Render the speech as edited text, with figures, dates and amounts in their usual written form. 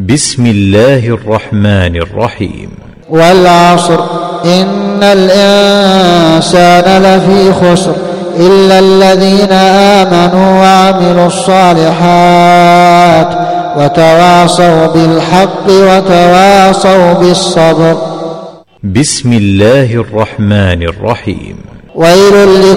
بسم الله الرحمن الرحيم. والعصر إن الإنسان لفي خسر إلا الذين آمنوا وعملوا الصالحات وتواصوا بالحق وتواصوا بالصبر. بسم الله الرحمن الرحيم. ويل